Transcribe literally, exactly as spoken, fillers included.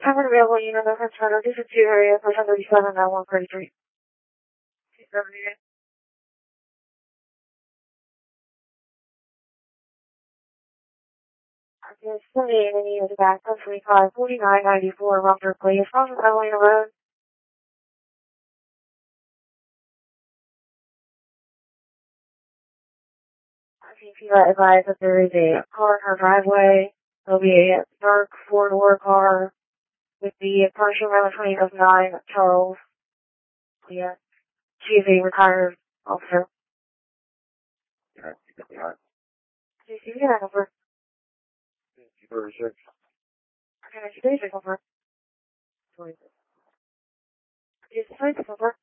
Covered available unit of Hunter, this is two area, for one thirty-seven, now one thirty-three. two seventy-eight. Okay, seventy-eight, and you back, one twenty-five, forty-nine ninety-four, Roger, please. Roger, Catalina Road. I think you got advised that there is a car in her driveway. There'll be a dark four-door car with the partial restraint of nine Charles. Yeah. She is a retired officer. Yeah, you got behind. Do you see that over? thirty-six. Okay, next day, over. Is the place over?